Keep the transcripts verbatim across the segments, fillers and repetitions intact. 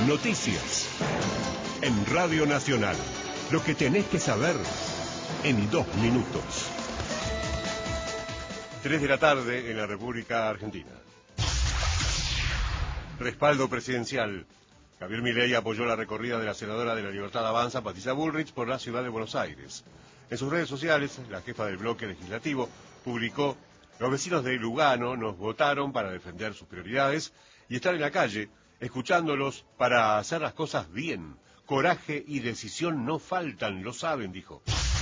Noticias. En Radio Nacional. Lo que tenés que saber en dos minutos. Tres de la tarde en la República Argentina. Respaldo presidencial. Javier Milei apoyó la recorrida de la senadora de la Libertad Avanza, Patricia Bullrich, por la ciudad de Buenos Aires. En sus redes sociales, la jefa del bloque legislativo publicó: los vecinos de Lugano nos votaron para defender sus prioridades y estar en la calle, escuchándolos para hacer las cosas bien. Coraje y decisión no faltan, lo saben, dijo.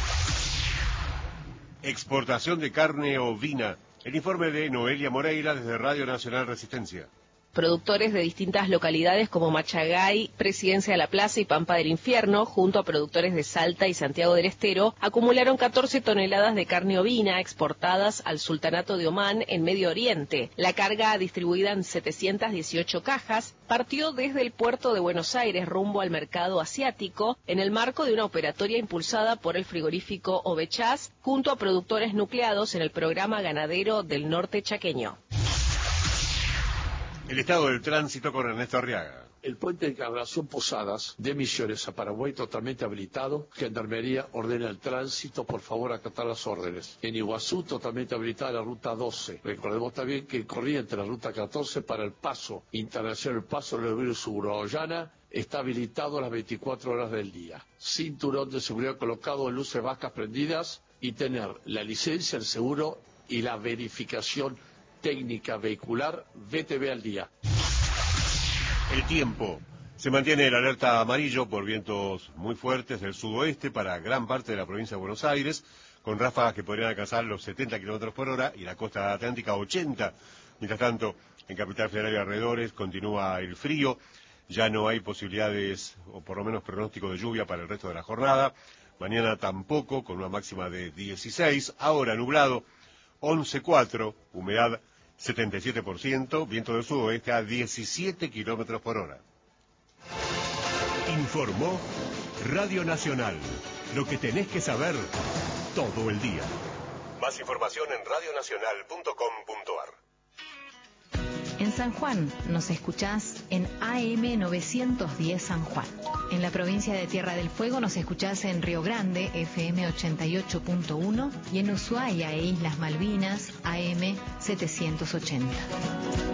Exportación de carne ovina. El informe de Noelia Moreira desde Radio Nacional Resistencia. Productores de distintas localidades como Machagay, Presidencia de la Plaza y Pampa del Infierno, junto a productores de Salta y Santiago del Estero, acumularon catorce toneladas de carne ovina exportadas al Sultanato de Omán en Medio Oriente. La carga, distribuida en setecientas dieciocho cajas, partió desde el puerto de Buenos Aires rumbo al mercado asiático en el marco de una operatoria impulsada por el frigorífico Ovechas, junto a productores nucleados en el programa ganadero del norte chaqueño. El estado del tránsito con Ernesto Arriaga. El puente de Encarnación Posadas de Misiones a Paraguay totalmente habilitado. Gendarmería ordena el tránsito, por favor acatar las órdenes. En Iguazú totalmente habilitada la ruta doce. Recordemos también que Corrientes, la ruta catorce para el paso internacional, el paso del río Surollana, está habilitado las veinticuatro horas del día. Cinturón de seguridad colocado, en luces vascas prendidas y tener la licencia, el seguro y la verificación técnica vehicular V T V al día. El tiempo. Se mantiene el alerta amarillo por vientos muy fuertes del sudoeste para gran parte de la provincia de Buenos Aires, con ráfagas que podrían alcanzar los setenta kilómetros por hora y la costa atlántica ochenta. Mientras tanto, en Capital Federal y alrededores continúa el frío. Ya no hay posibilidades, o por lo menos pronóstico de lluvia para el resto de la jornada. Mañana tampoco, con una máxima de dieciséis. Ahora nublado, once coma cuatro, humedad setenta y siete por ciento, viento del sudoeste a diecisiete kilómetros por hora. Informó Radio Nacional. Lo que tenés que saber todo el día. Más información en radio nacional punto com punto a r. En San Juan nos escuchás en A M novecientos diez San Juan. En la provincia de Tierra del Fuego nos escuchás en Río Grande, F M ochenta y ocho punto uno, y en Ushuaia e Islas Malvinas, A M setecientos ochenta.